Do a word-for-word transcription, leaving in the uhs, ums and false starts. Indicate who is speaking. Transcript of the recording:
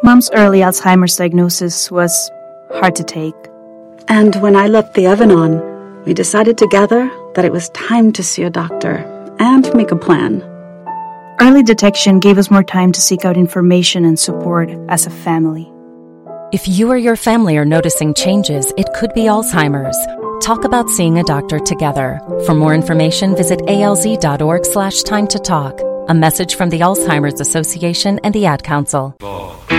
Speaker 1: Mom's early Alzheimer's diagnosis was hard to take.
Speaker 2: And when I left the oven on, we decided together that it was time to see a doctor and make a plan.
Speaker 1: Early detection gave us more time to seek out information and support as a family.
Speaker 3: If you or your family are noticing changes, it could be Alzheimer's. Talk about seeing a doctor together. For more information, visit alz.org slash time to talk. A message from the Alzheimer's Association and the Ad Council.